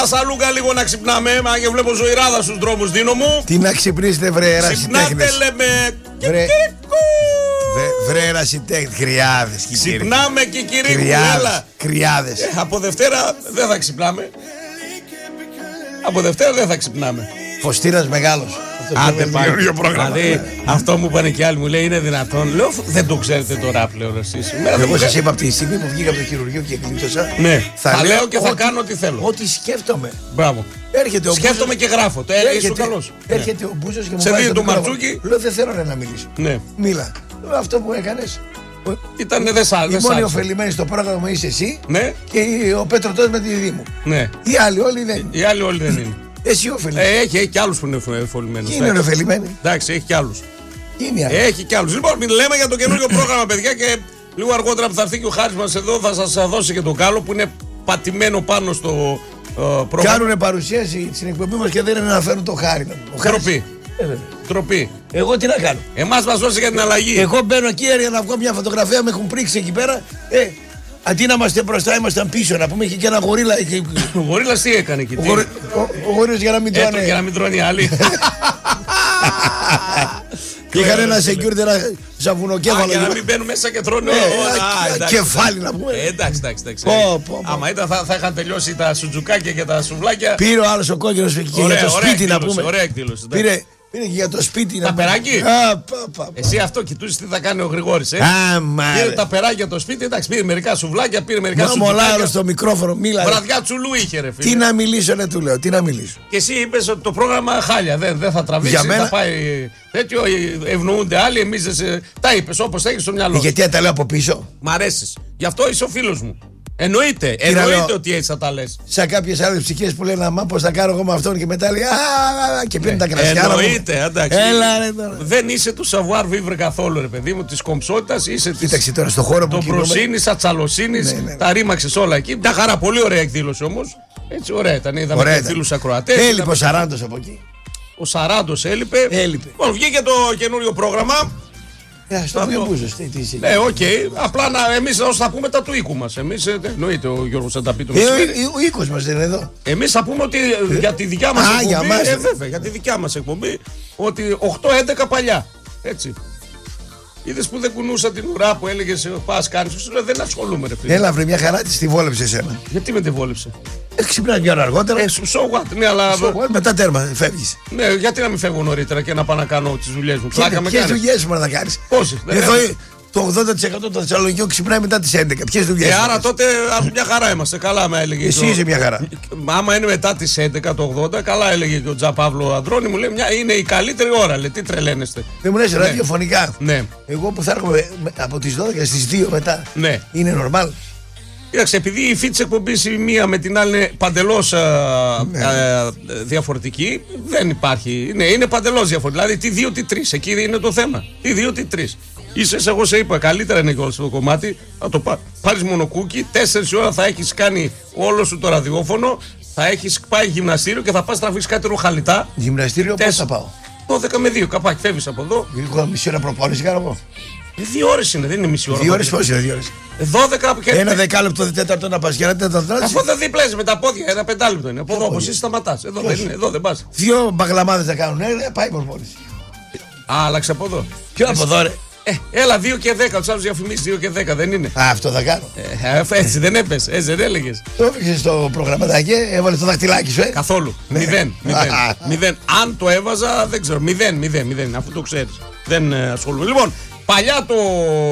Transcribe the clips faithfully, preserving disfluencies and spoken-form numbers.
Σαλούκα λίγο να ξυπνάμε, μα και βλέπω ζωηράδα στους δρόμους, Δίνο μου. Τι να ξυπνήσετε, βρε ερασιτέχνες. Ξυπνάτε, λέμε. Βρε, βρε ερασιτέχνες, κρυάδες. Ξυπνάμε και κυρίκου, έλα. Κρυάδες. Ε, από Δευτέρα δεν θα ξυπνάμε. Από Δευτέρα δεν θα ξυπνάμε. Φωστήρας μεγάλος. Άντε πάλι. Δηλαδή αυτό μου είπανε και άλλοι, μου λέει είναι δυνατόν. Λέω δεν το ξέρετε τώρα πλέον εσείς. Εγώ σας είπα από τη στιγμή που βγήκα από το χειρουργείο και γλίτωσα. Ναι, θα, θα λέω και θα κάνω ό,τι θέλω. Ό,τι σκέφτομαι. Μπράβο. Έρχεται ο Σκέφτομαι Μπούζος, και γράφω. Το έρχεται καλός. Έρχεται ο Μπούζος και μου σε βάζει δίνει το το μαρτζούκι. Λέω δεν θέλω να μιλήσω. Ναι. Μίλα. Λέω, αυτό που έκανες. Ήτανε δε σ' η μόνη ωφελημένη στο πρόγραμμα είσαι εσύ, ναι. Και ο Πέτρωτος με τη Δήμου. Ναι. Οι άλλοι όλοι δεν είναι. Οι άλλοι όλοι δεν είναι. Εσύ ωφελημένος. Ε, έχει, έχει και άλλους που είναι ωφελημένους. Ποιοι είναι ωφελημένοι. Εντάξει, έχει και άλλους. Είναι έχει και άλλους. Λοιπόν, λέμε για το καινούργιο πρόγραμμα, παιδιά, και λίγο αργότερα που θα έρθει και ο Χάρης μας εδώ θα σας δώσει και το κάλο που είναι πατημένο πάνω στο uh, πρόγραμμα. Κάνουνε παρουσίαση στην εκπομπή μας και δεν είναι να φέρουν το Χάρη. Τροπή. Ε, Τροπή. Εγώ τι να κάνω. Εμάς μας δώσει για την αλλαγή. Εγώ μπαίνω εκεί για να βγω μια φωτογραφία, με έχουν πρίξει εκεί πέρα. Ε, αντί να είμαστε μπροστά, ήμασταν πίσω. Να πούμε, είχε και ένα γορίλα. Είχε... Ο γορίλας τι έκανε εκεί. Ο, γορι... ο, ο γορίλας για να μην τρώνε. Για να μην τρώνε οι άλλοι. Και είχαν ένα security, ένα ζαβουνοκέφαλο. Για να μην μπαίνουν μέσα και τρώνε. Κεφάλι να πούμε. Εντάξει, εντάξει. Άμα ήταν θα είχαν τελειώσει τα σουτζουκάκια και τα σουβλάκια. Πήρε ο άλλος ο κόκκινος και για το σπίτι να πούμε. Ωραία εκδήλωση. Πήρε και για το σπίτι τα να περάκι. πούμε. Εσύ αυτό κοιτούσες τι θα κάνει ο Γρηγόρης. Πήρε τα περάκια το σπίτι, εντάξει, πήρε μερικά σουβλάκια, πήρε μερικά σουβλάκια. Μολάρο στο μικρόφωνο, μίλα. Βραδιά τσουλού είχε, ρε φίλε. Τι να μιλήσω, ναι, του λέω, τι να μιλήσω. Και εσύ είπες ότι το πρόγραμμα χάλια, δεν, δεν θα τραβήξει, θα πάει τέτοιο, ευνοούνται άλλοι, εμείς τα είπες όπως έχεις στο μυαλό. Γιατί τα λέω από πίσω. Μ' αρέσεις. Γι' αυτό είσαι ο φίλος μου. Εννοείται, εννοείται ότι έτσι θα τα λες. Σαν κάποιες άλλες ψυχές που λένε αμά πώς θα κάνω εγώ με αυτόν και μετά λέει α, και πίνουν τα κρασιά. Εννοείται, εντάξει. Έλα, ρε, τώρα. Δεν είσαι του savoir vivre καθόλου, ρε παιδί μου, της κομψότητας, είσαι της τώρα στο χώρο το προσύνης, ατσαλοσύνης, ναι, ναι, ναι. Τα ρήμαξες όλα εκεί. Μια χαρά, πολύ ωραία εκδήλωση όμως. Έτσι, ωραία ήταν. Είδαμε και φίλους ακροατές. Έλειπε ο Σαράντος από εκεί. Ο Σαράντος έλειπε. Έλειπε. Λοιπόν, βγήκε το καινούριο πρόγραμμα. Ε, στο οποίο Μπούζος, τι είσαι. Ναι, οκ. Απλά να, εμείς θα πούμε τα του οίκου μας. Εμείς, εννοείται ο Γιώργος θα τα πει το μεσημέρι. Ε, ο οίκος μας δεν είναι εδώ. Εμείς θα πούμε ότι για τη δικιά μας εκπομπή. Για μας, ε, βέβαια, για τη δικιά μας εκπομπή. Ότι οκτώ έντεκα παλιά. Έτσι. Είδες που δεν κουνούσα την ουρά που έλεγες πας κάνεις. Σου λέω δεν ασχολούμαι, ρε φίλε. Έλα, βρε, μια χαρά της τη βόλεψε εσένα. Γιατί με τη βόλεψε. Ε, ξυπνάς μια ώρα αργότερα. Ε, so what, ναι, αλλά. So what, μετά τέρμα, φεύγεις. Ναι, γιατί να μην φεύγω νωρίτερα και να πάω να κάνω τις δουλειές μου. Πλάκα με κάνεις. Ποιες δουλειές μου να κάνεις. Πόσες. Εδώ το ογδόντα τοις εκατό των Θεσσαλονικιών ξυπνάει μετά τις έντεκα. Ποιες δουλειές. Ε, άρα τότε μια χαρά είμαστε. Καλά με έλεγε. Εσύ είσαι μια χαρά. Άμα είναι μετά τις έντεκα το ογδόντα, καλά έλεγε και ο Τζα Παύλο Αντρώνη μου λέει μια, είναι η καλύτερη ώρα. Λέει, τι τρελαίνεστε. Δεν μου λες ραδιοφωνικά. Ναι. Εγώ που θα έρχομαι από τις δώδεκα στις δύο μετά. Ναι. Είναι normal. Κοίταξε, επειδή η φύση εκπομπής η μία με την άλλη είναι παντελώς ναι. διαφορετική, δεν υπάρχει. Ναι, είναι παντελώς διαφορετική. Δηλαδή, τι δύο, τι τρεις. Εκεί είναι το θέμα. Τι δύο, τι τρεις. Είσαι, εγώ σε είπα, καλύτερα είναι και όλο το κομμάτι. Θα το πά, πάρεις μονοκούκι, τέσσερις ώρα θα έχεις κάνει όλο σου το ραδιόφωνο, θα έχεις πάει γυμναστήριο και θα πας να τραβήξεις κάτι ροχαλιτά. Γυμναστήριο πώς θα πάω. δώδεκα με δύο, καπάκι, φεύγεις από εδώ. Λίγο μισή ώρα προπόνηση κάνω εγώ. Δύο ώρες είναι, δεν είναι μισή ώρα. Δύο ώρες πώς είναι, δύο ώρες. δώδεκα και... Ένα δεκάλεπτο τέταρτο να πας και ένα τέταρτο. Αφού δεν διπλέζεις με τα πόδια, ένα πεντάλεπτο είναι. Από εδώ όπως είσαι σταματάς. Εδώ δεν είναι, εδώ δεν πας. Δύο μπαγλαμάδες θα κάνουν, ε, πάει προπόνηση. Άλλαξε από εδώ. Ποιο από εδώ, ρε. Ε, έλα δύο και δέκα, τους άλλους διαφημίσεις δύο και δέκα, δεν είναι. Α, αυτό θα κάνω. Ε, έτσι δεν έπεσε, έτσι δεν έλεγες. Το έφυγες στο προγραμματάκι, έβαλες το δαχτυλάκι σου, ε. Καθόλου. Μηδέν, μηδέν, μηδέν. Αν το έβαζα, δεν ξέρω. Μηδέν, μηδέν, μηδέν, αφού το ξέρεις. Δεν ε, ασχολούμαι. Λοιπόν, παλιά το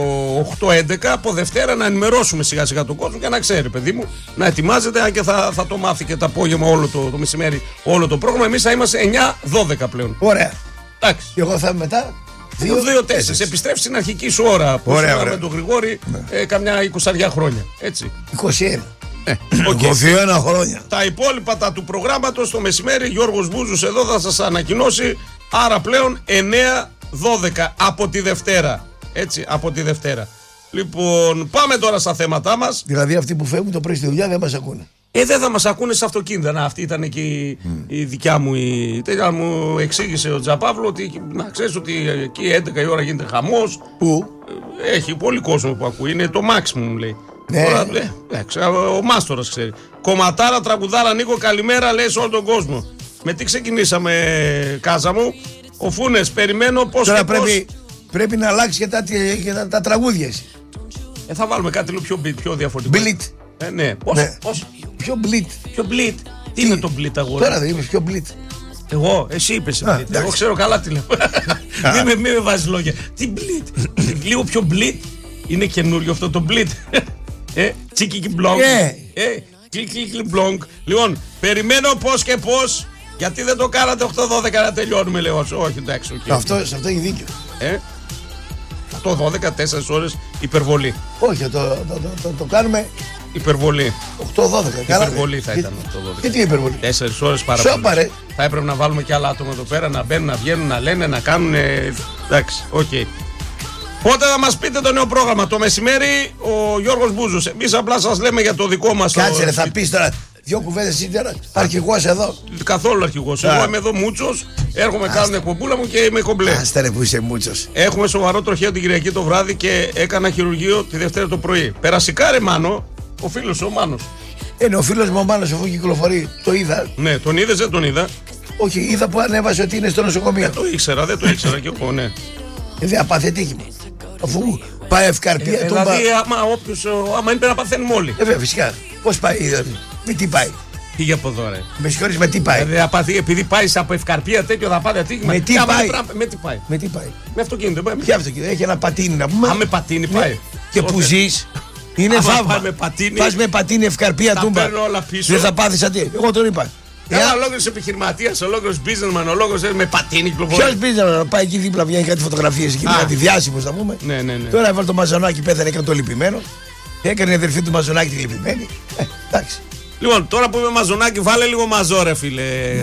οκτώ έντεκα, από Δευτέρα να ενημερώσουμε σιγά σιγά τον κόσμο και να ξέρει, παιδί μου, να ετοιμάζεται, αν και θα, θα το μάθει και το απόγευμα όλο το, το μεσημέρι όλο το πρόγραμμα. Εμείς θα είμαστε εννιά δώδεκα πλέον. Ωραία. Εντάξει. Και εγώ θα είμαι μετά. δύο τέσσερα. Επιστρέφει στην αρχική σου ώρα που ήσουν με τον Γρηγόρη ναι. ε, καμιά εικοσαριά χρόνια. Έτσι. είκοσι ένα. Ε, okay. είκοσι ένα χρόνια. Τα υπόλοιπα τα του προγράμματος το μεσημέρι Γιώργος Μπούζος εδώ θα σας ανακοινώσει. Άρα πλέον εννιά δώδεκα από τη Δευτέρα. Έτσι, από τη Δευτέρα. Λοιπόν, πάμε τώρα στα θέματά μας. Δηλαδή αυτοί που φεύγουν το πρωί στη δουλειά δεν μας ακούνε. Ε, δεν θα μας ακούνε σε αυτοκίνητα. Αυτή ήταν και η, mm. η δικιά μου. Η τέτοια μου εξήγησε ο Τζα Παύλο ότι να ξέρεις ότι εκεί έντεκα η ώρα γίνεται χαμός. Πού? Έχει πολύ κόσμο που ακούει. Είναι το maximum, λέει. Ναι. Τώρα, ναι, ναι, ο Μάστορας ξέρει. Κομματάρα, τραγουδάρα, Νίκο, καλημέρα, λέει σε όλο τον κόσμο. Με τι ξεκινήσαμε, Κάζα μου? Ο Φούνες, περιμένω πώς Τώρα και πρέπει, πώς. πρέπει να αλλάξει και τα, και τα, τα τραγούδια εσύ. Ε, θα βάλουμε κάτι λίγο πιο, πιο διαφορετικό. Μπλίτ. Ε, ναι, πώς, Ναι. πώς. Πιο μπλίτ. Πιο μπλίτ. Τι είναι το μπλίτ, αγόρι? Τώρα δεν είπες πιο μπλίτ. Εγώ, εσύ είπες Α, μπλίτ. Εγώ εντάξει. ξέρω καλά τι λέω. Μην με, μη με βάζεις λόγια. Τι μπλίτ? Λίγο πιο μπλίτ. Είναι καινούριο αυτό το μπλίτ. Ε, τσίκικι μπλόγκ. Ε. Ε, κλικ μπλόγκ. Λοιπόν, περιμένω πώς και πώς. Γιατί δεν το κάνατε οκτώ δώδεκα να τελειώνουμε, λέω. Όχι, εντάξει, οκ. Αυτό, σε αυτό έχει δίκιο. Ε, οκτώ δώδεκα, τέσσερις ώρες υπερβολή. Όχι, το, το, το, το, το κάνουμε Υπερβολή. οκτώ δώδεκα. Υπερβολή θα ήταν οκτώ δώδεκα. Και τι υπερβολή? Τέσσερις ώρες πάρα Σώπα, πολύ. ρε. Θα έπρεπε να βάλουμε και άλλα άτομα εδώ πέρα να μπαίνουν, να βγαίνουν, να λένε, να κάνουν. Εντάξει, οκ. Okay. Πότε θα μας πείτε το νέο πρόγραμμα? Το μεσημέρι ο Γιώργος Μπούζος. Εμείς απλά σας λέμε για το δικό μας. Κάτσε, το... ρε, θα πεις τώρα δυο κουβέντες εσύ τώρα. Αρχηγός εδώ. Καθόλου αρχηγός. Εγώ είμαι εδώ μούτσος. Έρχομαι, κάνω την εκπομπούλα μου και είμαι κομπλέ. Άστα ρε που είσαι μούτσος. Έχουμε σοβαρό τροχαίο την Κυριακή το βράδυ και έκανα χειρουργείο τη Δευτέρα το πρωί. Περασικά, ρε Μάνο, ο φίλος ο Μάνος. Είναι ο φίλος μου ο Μάνος αφού κυκλοφορεί. Το είδα. Ναι, τον είδες, δεν τον είδα. Όχι, είδα που ανέβασε ότι είναι στο νοσοκομείο. Δεν το ήξερα, δεν το ήξερα κι εγώ, ναι. Δεν απάθει ατύχημα. Αφού πάει ευκαρπία, Ε, τον δηλαδή, πα... άμα, όποιος, άμα είναι, πρέπει να παθαίνουμε όλοι. Ε, βέβαια, φυσικά. Πώς πάει, δηλαδή. Με τι πάει. Πήγε από εδώ, ρε. Με συγχωρείς, με τι πάει. Δηλαδή, απαθή, επειδή πάει από ευκαρπία τέτοιο θα πάθει ατύχημα. Με τι Και άμα πάει? είναι πράγμα- Με τι πάει. Με τι πάει. Με αυτοκίνητο. πάει. Ποια αυτοκίνητο, έχει ένα πατίνι να πούμε. Α, με πατίνι πάει. Ναι. Και που Τότε. ζεις. Είναι Άμα θαύμα. πάει με πατίνι, Πας με πατίνι ευκαρπία τα τούμπα. παίρνω όλα πίσω. Δεν θα πάθεις αντί. Εγώ τον είπα. Ένα Εάν- ολόκληρος επιχειρηματίας, ολόκληρος businessman, ολόκληρος με πατίνι κυκλοφορεί. Ποιος πήγε να πάει εκεί δίπλα, βγαίνει κάτι φωτογραφίες εκεί, Α. κάτι διάσημος να πούμε. Ναι, ναι, ναι. Τώρα έβαλε το μαζονάκι, πέθανε, έκανε το λυπημένο. Έκανε η αδερφή του μαζονάκι τη λυπημένη. Ε, εντάξει. Λοιπόν, τώρα που είμαι μαζονάκι, βάλε λίγο μαζό, ρε φίλε.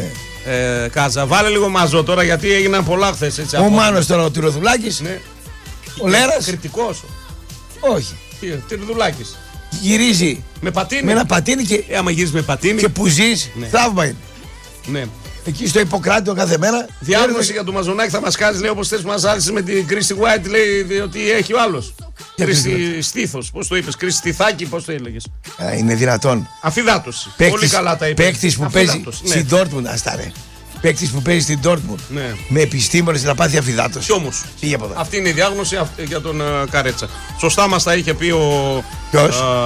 Ε, Κάζα, βάλε λίγο μαζό τώρα γιατί έγιναν πολλά χθες. Έτσι, Ο από- Μάνος τώρα ο Τυροδουλάκης, Ναι. ο Λέρας, Κριτικός. όχι. Τι, Τυρδουλάκης. Γυρίζει Με πατίνι. με ένα πατίνι και, Ε, άμα γυρίσει με πατίνι. και που ζεις, Ναι. θαύμα είναι. Ναι. Εκεί στο Ιπποκράτιο κάθε μέρα. Διάγνωση για το μαζονάκι θα μας κάνεις, λέει, όπως θες που μας άρεσε με την Κρίστη White, λέει ότι έχει ο άλλος. Ποια Κρίστη Στήθος, πώς το είπες, Κρίστη Στιθάκη, πώς το έλεγες. Α, είναι δυνατόν. Αφιδάτωση. Πολύ καλά τα είπε. Παίκτης που παίζει Αφιδάτωση, ναι. στην Dortmund, άστα ρε. Παίκτης που παίζει στην Dortmund. Ναι. Με επιστήμονες να πάθει αφιδάτωση. Κι όμως, Φύγε από εδώ. αυτή είναι η διάγνωση αυ- για τον ε, Καρέτσα. Σωστά μας τα είχε πει ο Ποιος? α,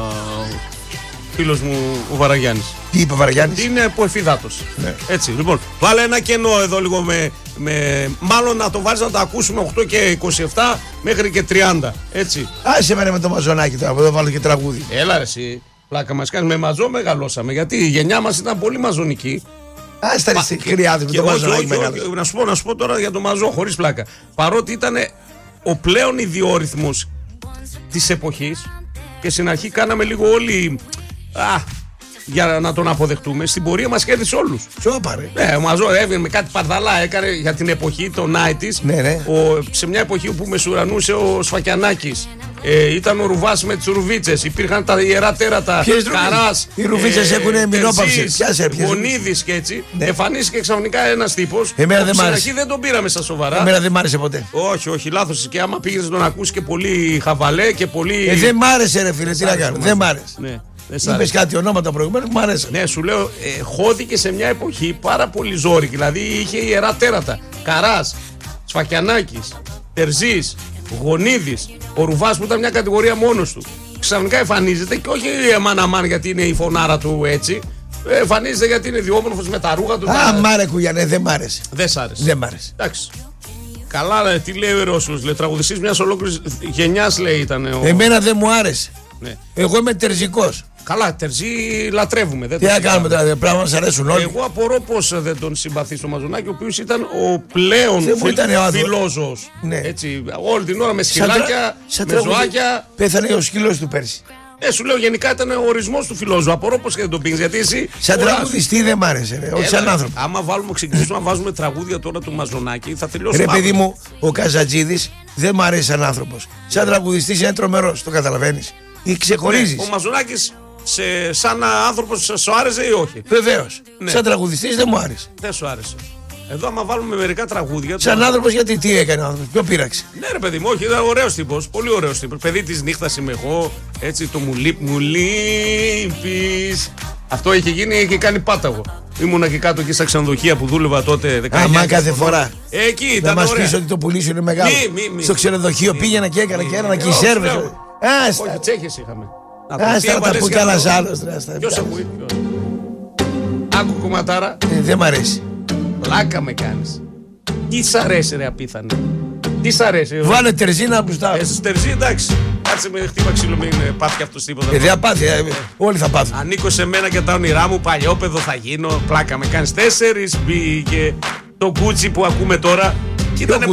φίλος μου ο Βαραγιάννης. Τι είπε ο Βαραγιάννης. Τι είναι που εφιδάτωση. Ναι. Έτσι, λοιπόν, βάλε ένα κενό εδώ λίγο με, με. Μάλλον να το βάλεις να το ακούσουμε οκτώ και είκοσι επτά μέχρι και τριάντα. Έτσι. Άσε με ρε με το μαζονάκι τώρα, που εδώ βάλω και τραγούδι. Έλα ρε εσύ. Πλάκα μας κάνεις, με μαζό μεγαλώσαμε. Γιατί η γενιά μας ήταν πολύ μαζονική. Άστα ρε χρειάζεται με Και το όχι, μαζονάκι όχι, μεγάλο. όχι, να σου πω, να σου πω τώρα για το μαζό, χωρίς πλάκα. Παρότι ήταν ο πλέον ιδιόρυθμος της εποχής και στην αρχή κάναμε λίγο όλοι. Α, για να τον αποδεχτούμε. Στην πορεία μας κέρδισε όλους. Σώπα ρε. Ναι, ο Μαζό έβγαινε με κάτι παρδαλά, έκανε για την εποχή, το ενενήντα. Ναι, ναι. Ο, σε μια εποχή που μεσουρανούσε ο Σφακιανάκης. Ε, ήταν ο Ρουβάς με τις Ρουβίτσες. Υπήρχαν τα ιερά τέρατα. Ποιες Ρουβίτσες? Καράς. Οι Ρουβίτσες έχουνε μηνόπαυση. Πιάσε, ποιες Γονίδης και έτσι. Ναι. Εμφανίστηκε ξαφνικά ένας τύπος. Εμένα δεν που μ' στην άρεσε. αρχή δεν τον πήραμε στα σοβαρά. Εμένα δεν μ' άρεσε ποτέ. Όχι, όχι, λάθος. Και άμα πήγες να τον ακούσει και πολύ χαβαλέ και πολύ. Ε, δεν μ' άρεσε ρε φίλε, τι να κάνω. Δεν μ' άρεσε. Ναι, δεν σ' Είπες άρεσε. κάτι ονόματα προηγουμένως που μ' άρεσε. Ναι, σου λέω, ε, χώθηκε σε μια εποχή πάρα πολύ ζόρικη. Δηλαδή είχε ιερά τέρατα. Καράς, Σφακιανάκης, Τερζής, Γονίδης, ο Ρουβάς που ήταν μια κατηγορία μόνος του. Ξαφνικά εμφανίζεται και όχι εμάν-αμάν γιατί είναι η φωνάρα του έτσι. Ε, Εμφανίζεται γιατί είναι διόμορφος με τα ρούχα του. Α, τα- μ' άρεσε Κουγιανέ, δεν μ' άρεσε. Δεν σ' άρεσε. Δεν μ' άρεσε. Εντάξει. Καλά, ρε, τι λέει ο Ερώσουλος, λέει, τραγουδιστής μιας ολόκληρης γενιάς, λέει, ήταν ο... Εμένα δεν μου άρεσε. Ναι. Εγώ είμαι τερζικός. Καλά, Τερζή λατρεύουμε. Δεν Τι το να κάνουμε συζητάμε. τώρα, πράγματα μας αρέσουν όλοι. Εγώ απορώ πως δεν τον συμπαθεί στο Μαζονάκι, ο οποίος ήταν ο πλέον Δεν μου φιλ, ήταν ο άδω- φιλόζωος. Ναι. Έτσι, όλη την ώρα με Σαν τρα- σκυλάκια, σαν με τραγουδί- ζωάκια. Πέθανε ο σκύλος του πέρσι. Ε, σου λέω γενικά ήταν ο ορισμός του φιλόζωου. Απορώ πως και δεν τον πήγες, γιατί εσύ. Σαν κουράζεις. τραγουδιστή δεν μ' άρεσε, ρε. Όχι Έλα, σαν άνθρωπο. Άμα βάλουμε, ξεκινήσουμε να βάζουμε τραγούδια τώρα του Μαζονάκι, θα τελειώσουμε. Ρε παιδί αύριο. μου, ο Καζατζίδης δεν μ' αρέσει σαν άνθρωπος. Σαν τραγουδιστής είναι τρομερός, το καταλαβαίνεις. Ή ξεχωρίζεις. Ο Μαζονάκης, σε, σαν άνθρωπος, σου άρεσε ή όχι? Βεβαίως. Ναι. Σαν τραγουδιστής δεν μου άρεσε. Δεν σου άρεσε. Εδώ, άμα βάλουμε μερικά τραγούδια. Σαν άνθρωπος, γιατί τι έκανε ο άνθρωπος, ποιο πείραξε. Ναι, ρε παιδί μου, όχι, ήταν ωραίος τύπος. Πολύ ωραίος τύπος. Παιδί της νύχτας είμαι εγώ. Έτσι, το μου λείπει, μου λείπεις. Αυτό είχε γίνει, είχε κάνει πάταγο. Ήμουνα και κάτω εκεί στα ξενοδοχεία που δούλευα τότε. Άμα κάθε φορά. Εκεί ήταν. Να μας πεις ότι το πουλί σου είναι μεγάλο. Μη, μη, μη. Στο ξενοδοχείο πήγαινα και έκανα και έκανα και οι σέρβες. Όχι, τσέχες είχαμε. Άστα τα που κανένας άλλος. Ποιος θα μου είπε. Άκου κομματάρα. Δεν μ' αρέσει. Πλάκα με κάνεις. Τι σ' αρέσει ρε απίθανε. Τι σ' αρέσει. Βάλε τερζίνα που στάω. Ε, στο τερζί εντάξει. Κάτσε με χτύπα ξύλο, μην πάθει αυτός τίποτα. Ε, δεν θα πάθει, ε, όλοι θα πάθουν. Ανήκω σε μένα και τα όνειρά μου, παλιόπαιδο θα γίνω. Πλάκα με κάνεις. Τέσσερις μπήκε το κούτσι που ακούμε τώρα. Ήτανε